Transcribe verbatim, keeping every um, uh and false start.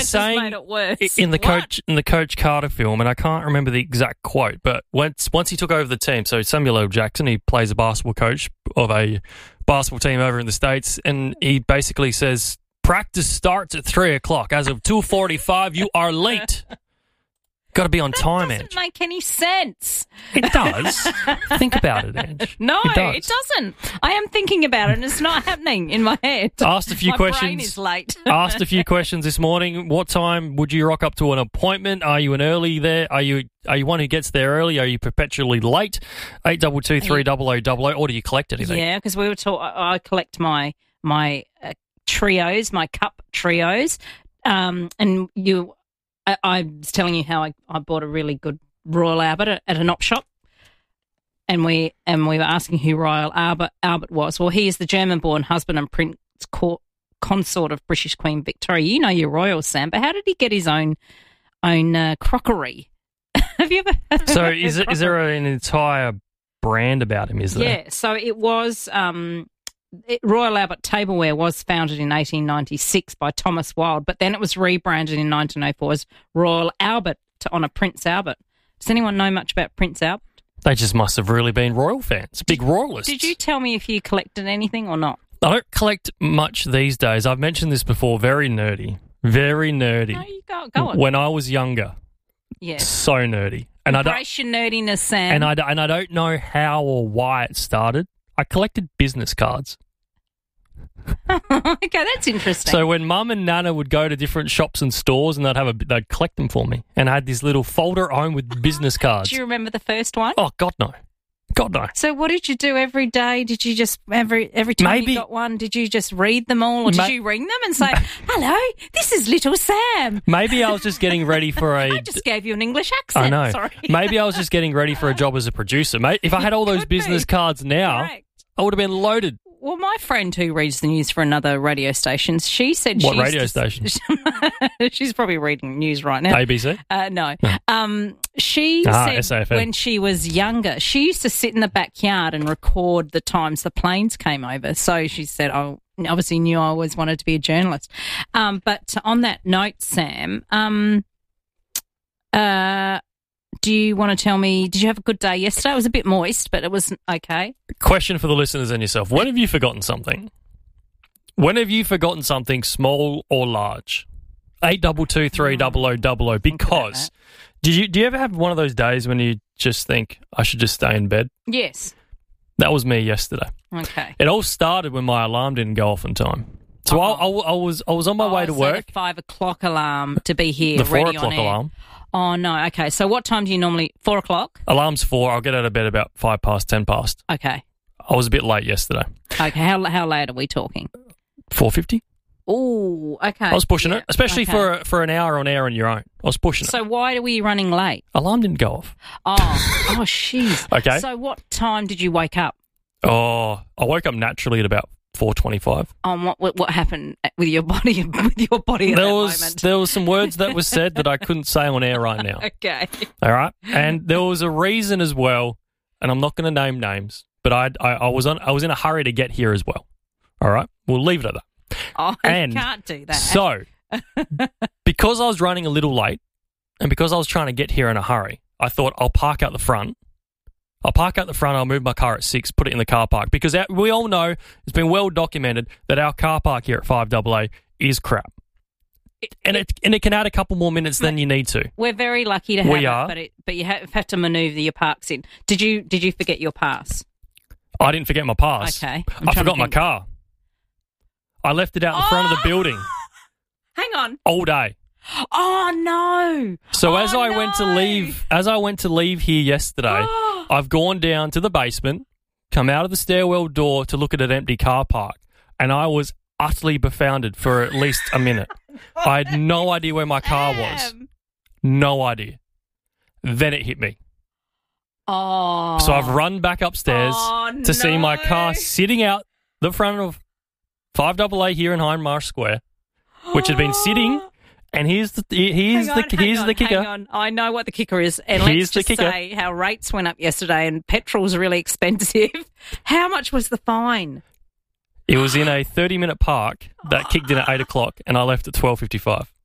saying made it worse. in the What? coach in the Coach Carter film, and I can't remember the exact quote, but once once he took over the team, so Samuel L. Jackson, he plays a basketball coach of a basketball team over in the States, and he basically says, practice starts at three o'clock. As of two forty-five, you are late. Got to be on That time, doesn't Ange. make any sense. It does. Think about it, Ange. No, it, does. it doesn't. I am thinking about it and it's not happening in my head. Asked a few my questions. brain is late. Asked a few questions this morning. What time would you rock up to an appointment? Are you an early there? Are you are you one who gets there early? Are you perpetually late? Eight double two three double o double o. Or do you collect anything? Yeah, because we were taught. I I collect my my uh, trios, my cup trios, um, and you. I, I was telling you how I, I bought a really good Royal Albert at, at an op shop, and we and we were asking who Royal Albert Albert was. Well, he is the German-born husband and Prince Court, consort of British Queen Victoria. You know your royal, Sam, but how did he get his own own uh, crockery? Have you ever? Have So ever is heard it, is there an entire brand about him? Is there? Yeah, so it was um, it, Royal Albert Tableware was founded in eighteen ninety-six by Thomas Wilde, but then it was rebranded in nineteen oh four as Royal Albert to honour Prince Albert. Does anyone know much about Prince Albert? They just must have really been royal fans, big royalists. Did you tell me if you collected anything or not? I don't collect much these days. I've mentioned this before. Very nerdy. Very nerdy. No, you go, go on. When I was younger, Yeah. so nerdy. And I don't, Embrace your nerdiness, Sam. and I don't- and I don't know how or why it started. I collected business cards. Okay, that's interesting. So when Mum and Nana would go to different shops and stores, and they'd have a, they'd collect them for me, and I had this little folder at home with business cards. Do you remember the first one? Oh God, no, God no. So what did you do every day? Did you just every every time Maybe- you got one, did you just read them all, or did Ma- you ring them and say, "Hello, this is Little Sam"? Maybe I was just getting ready for a. I just gave you an English accent. I know. Sorry. Maybe I was just getting ready for a job as a producer. Mate, if I had all those Could be. business cards now, Correct. I would have been loaded. Well, my friend who reads the news for another radio station, she said What she used radio to- station? She's probably reading news right now. A B C. Uh, no. Um, she Ah, said S A F M. when she was younger, she used to sit in the backyard and record the times the planes came over. So she said, I obviously knew I always wanted to be a journalist. Um, but on that note, Sam, um, uh, do you want to tell me, did you have a good day yesterday? It was a bit moist, but it was okay. Question for the listeners and yourself. When have you forgotten something? When have you forgotten something small or large? Eight double two three double o double o. Because did you do you ever have one of those days when you just think I should just stay in bed? Yes. That was me yesterday. Okay. It all started when my alarm didn't go off in time. So I, I, I was I was on my Oh, way to so work. the five o'clock alarm to be here, The four ready o'clock on air. alarm. Oh no. Okay. So what time do you normally? Four o'clock. Alarm's four. I'll get out of bed about five past, ten past. Okay. I was a bit late yesterday. Okay. How how late are we talking? Four fifty. Oh, okay. I was pushing Yeah, it, especially okay. for for an hour on air on your own. I was pushing it. So why are we running late? Alarm didn't go off. Oh, oh, jeez. Okay. So what time did you wake up? Oh, I woke up naturally at about four twenty-five. Um, what what, what happened with your body? With your body at There that was moment? there was some words that were said that I couldn't say on air right now. Okay. All right, and there was a reason as well, and I'm not going to name names, but I, I I was on I was in a hurry to get here as well. All right, we'll leave it at that. Oh, And you can't do that. So, because I was running a little late, and because I was trying to get here in a hurry, I thought I'll park out the front. I'll park out the front, I'll move my car at six, put it in the car park. Because our, we all know, it's been well documented, that our car park here at five A A is crap. And it and it can add a couple more minutes than you need to. We're very lucky to have We it, are. but it, but you have, have to manoeuvre your parks in. Did you did you forget your pass? I didn't forget my pass. Okay. I'm I trying to forgot my think. car. I left it out the front of the Oh! building Hang on. all day. Oh no. So Oh, as I went to no. leave, as I went to leave here yesterday, I've gone down to the basement, come out of the stairwell door to look at an empty car park, and I was utterly befounded for at least a minute. I had no idea where my car was. Sam. No idea. Then it hit me. Oh. So I've run back upstairs Oh, to see my no. car sitting out the front of five A A here in Hindmarsh Square, which had been sitting. And here's the here's Hang the on, hang here's on, the kicker. hang on. I know what the kicker is. And Here's let's the just kicker. say how rates went up yesterday and petrol's really expensive. How much was the fine? It was in a thirty minute park that kicked in at eight o'clock, and I left at twelve fifty five.